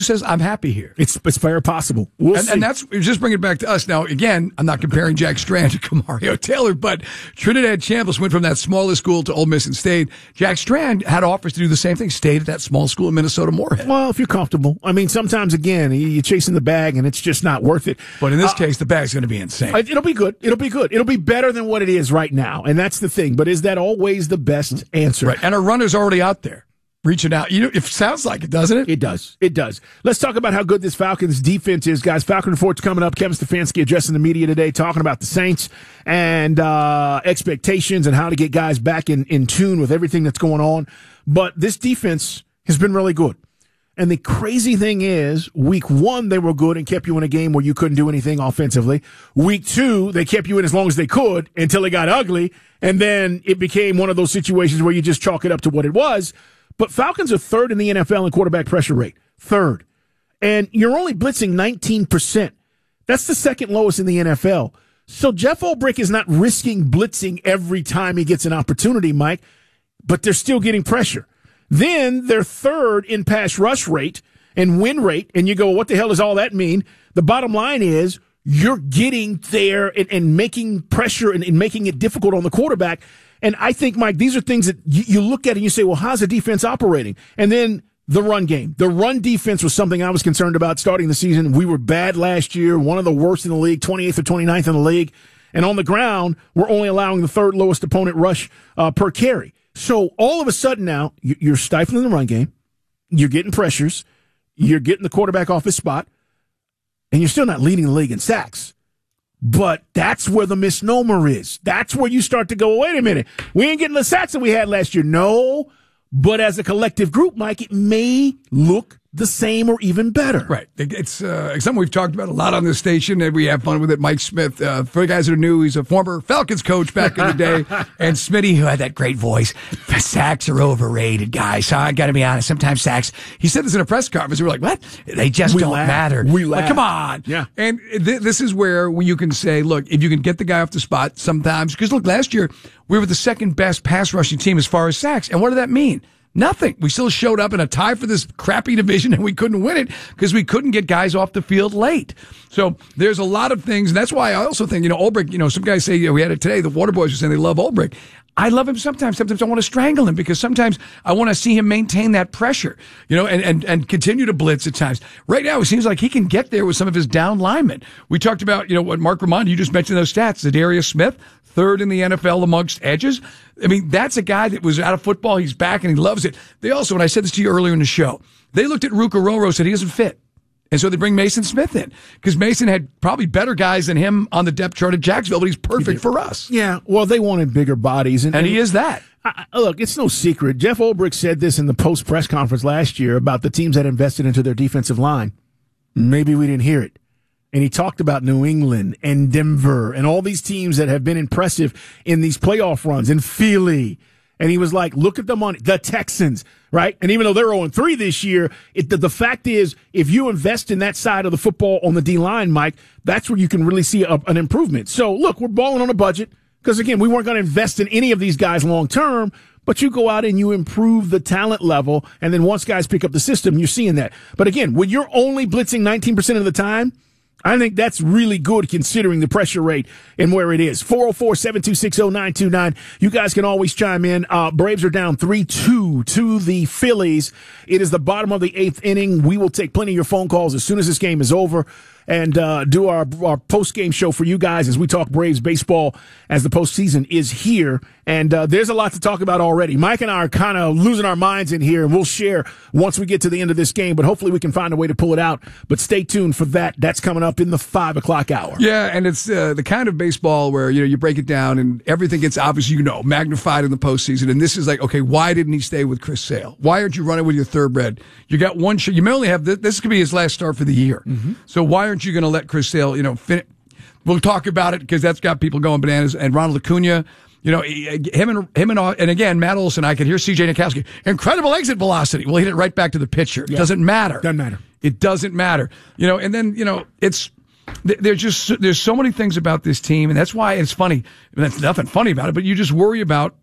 says, I'm happy here. It's very possible. We'll see. And that's just bringing it back to us. Now, again, I'm not comparing Jack Strand to Kamario Taylor, but Trinidad Chambliss went from that smallest school to Ole Miss and stayed. Jack Strand had offers to do the same thing, stayed at that small school in Minnesota Moorhead. Well, if you're comfortable. I mean, sometimes, again, you're chasing the bag, and it's just not worth it. But in this case, the bag's going to be insane. It'll be good. It'll be good. It'll be better than what it is right now, and that's the thing. But is that always the best answer? Right, and our runner's already out there. Reaching out. It sounds like it, doesn't it? It does. It does. Let's talk about how good this Falcons defense is, guys. Falcon Report's coming up. Kevin Stefanski addressing the media today, talking about the Saints and expectations and how to get guys back in tune with everything that's going on. But this defense has been really good. And the crazy thing is, week 1, they were good and kept you in a game where you couldn't do anything offensively. Week 2, they kept you in as long as they could until it got ugly. And then it became one of those situations where you just chalk it up to what it was. But Falcons are 3rd in the NFL in quarterback pressure rate. 3rd. And you're only blitzing 19%. That's the 2nd lowest in the NFL. So Jeff Ulbrich is not risking blitzing every time he gets an opportunity, Mike, but they're still getting pressure. Then they're 3rd in pass rush rate and win rate. And you go, what the hell does all that mean? The bottom line is you're getting there and making pressure and making it difficult on the quarterback. And I think, Mike, these are things that you look at and you say, well, how's the defense operating? And then the run game. The run defense was something I was concerned about starting the season. We were bad last year, one of the worst in the league, 28th or 29th in the league. And on the ground, we're only allowing the 3rd lowest opponent rush per carry. So all of a sudden now, you're stifling the run game. You're getting pressures. You're getting the quarterback off his spot. And you're still not leading the league in sacks. But that's where the misnomer is. That's where you start to go, wait a minute. We ain't getting the sacks that we had last year. No, but as a collective group, Mike, it may look the same or even better. Right. It's something we've talked about a lot on this station, and we have fun with it. Mike Smith, for you guys that are new, he's a former Falcons coach back in the day. And Smitty, who had that great voice, sacks are overrated, guys. So I got to be honest, sometimes sacks, he said this in a press conference, we were like, what? They just don't matter. We laugh. Like, come on. Yeah. And this is where you can say, look, if you can get the guy off the spot sometimes, because look, last year, we were the 2nd best pass rushing team as far as sacks. And what did that mean? Nothing. We still showed up in a tie for this crappy division, and we couldn't win it because we couldn't get guys off the field late. So there's a lot of things, and that's why I also think, Ulbrich, some guys say, we had it today, the Water Boys were saying they love Ulbrich. I love him sometimes. Sometimes I want to strangle him because sometimes I want to see him maintain that pressure, and continue to blitz at times. Right now, it seems like he can get there with some of his down linemen. We talked about, what Mark Raimondo, you just mentioned those stats. Zadarius Smith, 3rd in the NFL amongst edges. I mean, that's a guy that was out of football. He's back and he loves it. They also, and I said this to you earlier in the show, they looked at Ruka Roro, said he doesn't fit. And so they bring Mason Smith in because Mason had probably better guys than him on the depth chart at Jacksonville, but he's perfect for us. Yeah, well, they wanted bigger bodies. And he is that. Look, it's no secret. Jeff Ulbrich said this in the post-press conference last year about the teams that invested into their defensive line. Maybe we didn't hear it. And he talked about New England and Denver and all these teams that have been impressive in these playoff runs, and Philly. And he was like, look at the money. The Texans, right? And even though they're 0-3 this year, the fact is, if you invest in that side of the football on the D-line, Mike, that's where you can really see an improvement. So, look, we're balling on a budget because, again, we weren't going to invest in any of these guys long-term, but you go out and you improve the talent level, and then once guys pick up the system, you're seeing that. But, again, when you're only blitzing 19% of the time, I think that's really good considering the pressure rate and where it is. 404-726-0929. You guys can always chime in. Braves are down 3-2 to the Phillies. It is the bottom of the 8th inning. We will take plenty of your phone calls as soon as this game is over and do our post-game show for you guys as we talk Braves baseball as the postseason is here. And there's a lot to talk about already. Mike and I are kind of losing our minds in here, and we'll share once we get to the end of this game. But hopefully we can find a way to pull it out. But stay tuned for that. That's coming up in the 5 o'clock hour. Yeah, and it's the kind of baseball where you break it down and everything gets obviously magnified in the postseason. And this is like, okay, why didn't he stay with Chris Sale? Why aren't you running with your thoroughbred? You got one shot. You may only have this could be his last start for the year. Mm-hmm. So why aren't you going to let Chris Sale, finish? We'll talk about it because that's got people going bananas. And Ronald Acuna, him and again, Matt Olson, I could hear CJ Nikowski. Incredible exit velocity. We'll hit it right back to the pitcher. It doesn't matter. Doesn't matter. It doesn't matter. And then, there's so many things about this team, and that's why it's funny. There's nothing funny about it, but you just worry about